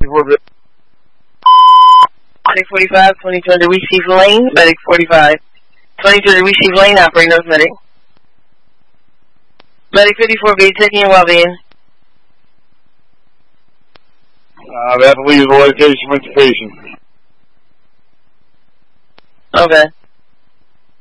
Medic 45, 22 receive lane, Medic 45. 22 receive lane, operator Medic. Medic 54B, checking your well-being. They have to leave the location with the patient. Okay.